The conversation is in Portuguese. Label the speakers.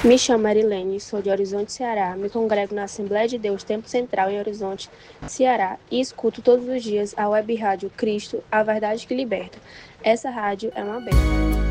Speaker 1: Me chamo Marilene, sou de Horizonte, Ceará. Me congrego na Assembleia de Deus Tempo Central em Horizonte, Ceará, e escuto todos os dias a web rádio Cristo, a verdade que liberta. Essa rádio é uma bênção.